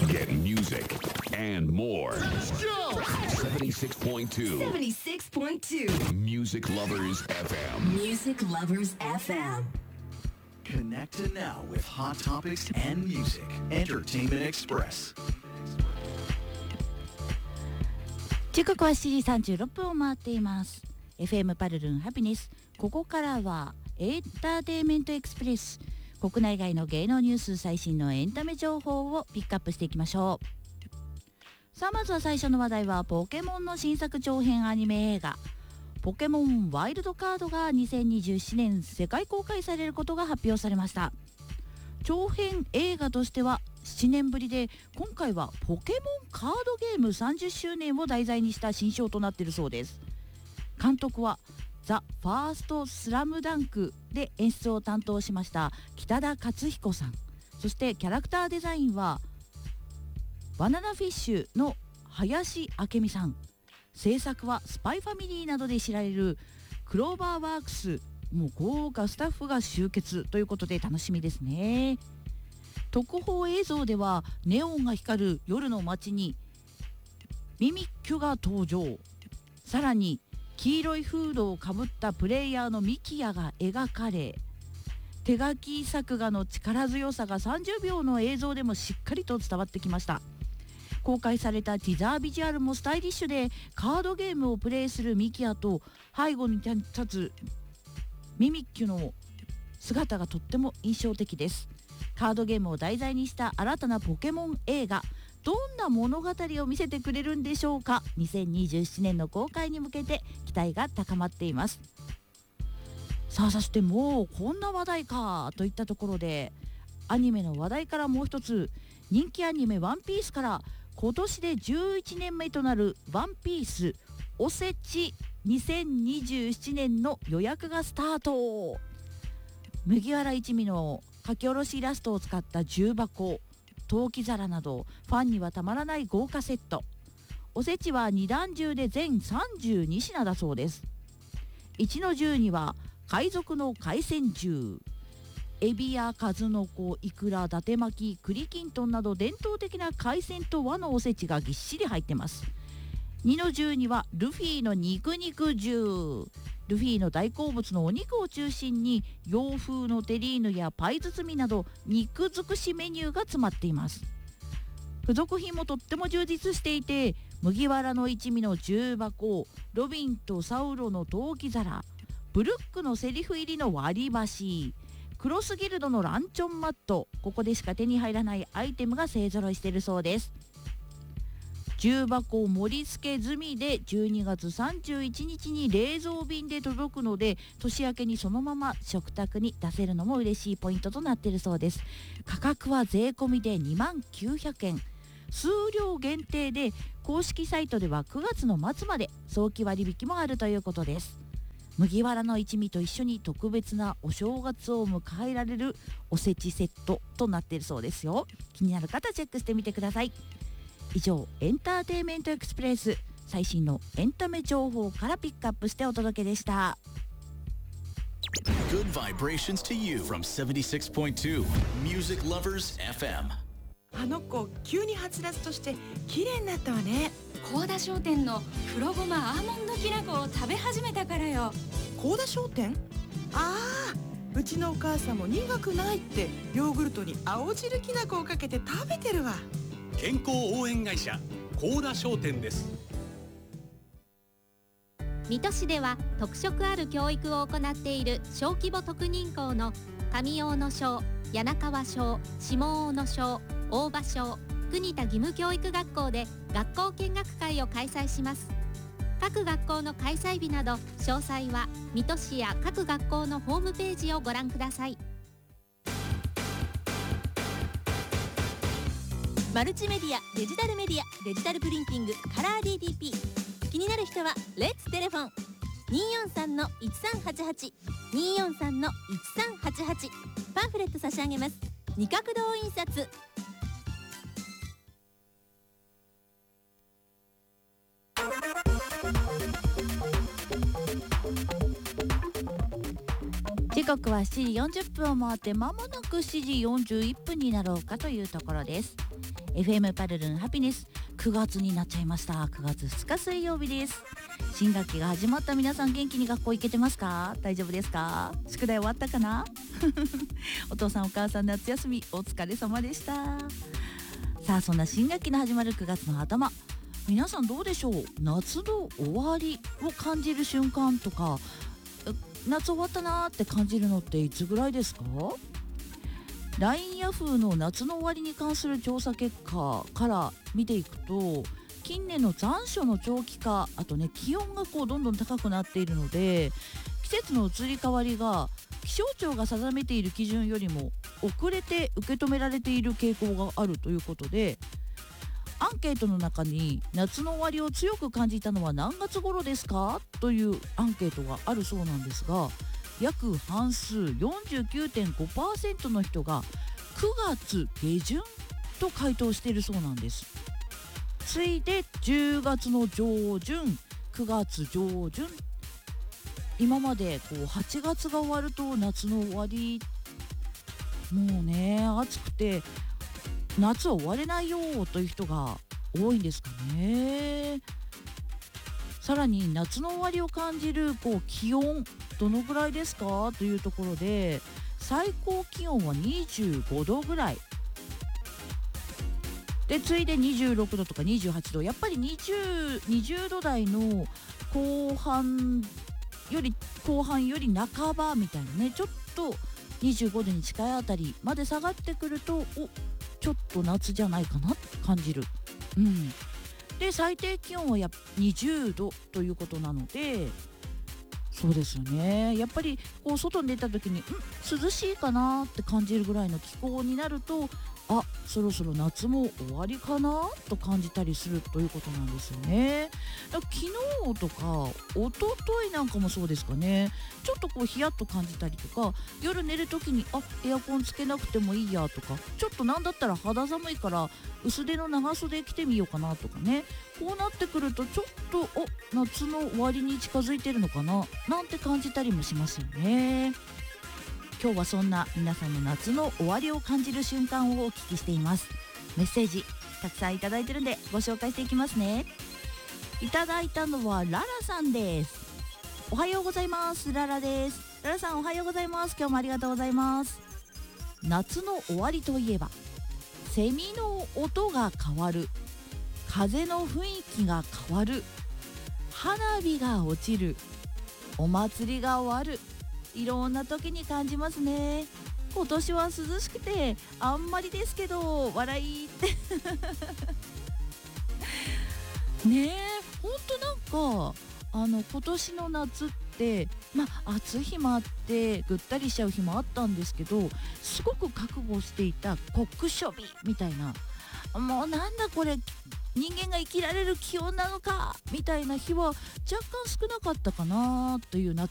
Get music and more. Let's go! 76.2 76.2 Music Lovers FM. Music Lovers FM. Connect now with hot topics and music. Entertainment Express. 時刻は7時36分を回っています。 FM パルルンハピネス。ここからはエンターテインメントエクスプレス。国内外の芸能ニュース、最新のエンタメ情報をピックアップしていきましょう。さあ、まずは最初の話題はポケモンの新作長編アニメ映画ポケモンワイルドカードが2027年世界公開されることが発表されました。長編映画としては7年ぶりで、今回はポケモンカードゲーム30周年を題材にした新章となっているそうです。監督はザ・ファーストスラムダンクで演出を担当しました北田克彦さん。そしてキャラクターデザインはバナナフィッシュの林明美さん。制作はスパイファミリーなどで知られるクローバーワークス。もう豪華スタッフが集結ということで楽しみですね。特報映像ではネオンが光る夜の街にミミッキュが登場。さらに黄色いフードをかぶったプレイヤーのミキヤが描かれ、手書き作画の力強さが30秒の映像でもしっかりと伝わってきました。公開されたティザービジュアルもスタイリッシュで、カードゲームをプレイするミキヤと背後に立つミミッキュの姿がとっても印象的です。カードゲームを題材にした新たなポケモン映画、どんな物語を見せてくれるんでしょうか。2027年の公開に向けて期待が高まっています。さあ、そしてもうこんな話題かといったところで、アニメの話題からもう一つ、人気アニメワンピースから今年で11年目となるワンピースおせち2027年の予約がスタート。麦わら一味の書き下ろしイラストを使った重箱、陶器皿などファンにはたまらない豪華セット。おせちは2段重で全32品だそうです。1の重には海賊の海鮮重、エビや数の子、イクラ、伊達巻き、栗きんとんなど伝統的な海鮮と和のおせちがぎっしり入ってます。2の重にはルフィの肉肉重、ルフィの大好物のお肉を中心に洋風のテリーヌやパイ包みなど肉尽くしメニューが詰まっています。付属品もとっても充実していて、麦わらの一味の重箱、ロビンとサウロの陶器皿、ブルックのセリフ入りの割り箸、クロスギルドのランチョンマット、ここでしか手に入らないアイテムが勢ぞろいしているそうです。重箱盛り付け済みで12月31日に冷蔵便で届くので、年明けにそのまま食卓に出せるのも嬉しいポイントとなっているそうです。価格は税込みで29,000円、数量限定で公式サイトでは9月の末まで早期割引もあるということです。麦わらの一味と一緒に特別なお正月を迎えられるおせちセットとなっているそうですよ。気になる方チェックしてみてください。以上、エンターテインメントエクスプレス、最新のエンタメ情報からピックアップしてお届けでした。 Good vibrations to you from 76.2 Music Lovers FM。 あの子急にはつらつとして綺麗になったわね。 高田商店の黒ごまアーモンドきな粉を食べ始めたからよ。 高田商店？ああ、うちのお母さんも苦くないってヨーグルトに青汁きな粉をかけて食べてるわ。 健康応援会社高田商店です。 水戸市では特色ある教育を行っている小規模特認校の上大野小、柳川小、下大野小、大場小、国田義務教育学校で学校見学会を開催します。各学校の開催日など詳細は水戸市や各学校のホームページをご覧ください。 マルチメディア、デジタルメディア、デジタルプリンティング、カラー DTP。 気になる人はレッツテレフォン 243-1388 243-1388。 パンフレット差し上げます。二角堂印刷。 時刻は7時40分を回って間もなく7時41分になろうかというところです。 FM パルルンハピネス、9月になっちゃいました。9月2日水曜日です。新学期が始まった皆さん、元気に学校行けてますか？大丈夫ですか？宿題終わったかな？お父さんお母さん夏休みお疲れ様でした。さあ、そんな新学期の始まる9月の頭、皆さんどうでしょう？夏の終わりを感じる瞬間とか、夏終わったなーって感じるのっていつぐらいですか？ LINE ヤフーの夏の終わりに関する調査結果から見ていくと、近年の残暑の長期化、あとね気温がどんどん高くなっているので、季節の移り変わりが気象庁が定めている基準よりも遅れて受け止められている傾向があるということで、アンケートの中に夏の終わりを強く感じたのは何月頃ですかというアンケートがあるそうなんですが、約半数 49.5% の人が9月下旬と回答しているそうなんです。次いで10月の上旬、9月上旬、今まで8月が終わると夏の終わり、もうね暑くて夏は終われないよという人が多いんですかね。さらに夏の終わりを感じる気温どのぐらいですかというところで、最高気温は25度ぐらいで、次いで26度とか28度、やっぱり 20度台の後半より半ばみたいなね、ちょっと25度に近いあたりまで下がってくると、ちょっと夏じゃないかなって感じる。で最低気温は20度ということなので、そうですよね、やっぱり外に出た時に涼しいかなって感じるぐらいの気候になると、そろそろ夏も終わりかなと感じたりするということなんですよね。だから昨日とか一昨日なんかもそうですかね、ちょっとヒヤッと感じたりとか、夜寝る時にエアコンつけなくてもいいやとか、ちょっとなんだったら肌寒いから薄手の長袖着てみようかなとかね、こうなってくるとちょっと夏の終わりに近づいてるのかななんて感じたりもしますよね。今日はそんな皆さんの夏の終わりを感じる瞬間をお聞きしています。メッセージたくさんいただいてるんでご紹介していきますね。いただいたのはララさんです。おはようございます。ララです。ララさんおはようございます。今日もありがとうございます。夏の終わりといえば、セミの音が変わる、風の雰囲気が変わる、花火が落ちる、お祭りが終わる、いろんな時に感じますね。今年は涼しくてあんまりですけど笑いってねえ、ほんと今年の夏って暑い日もあってぐったりしちゃう日もあったんですけど、すごく覚悟していた酷暑日みたいな、もうなんだこれ人間が生きられる気温なのかみたいな日は若干少なかったかなという夏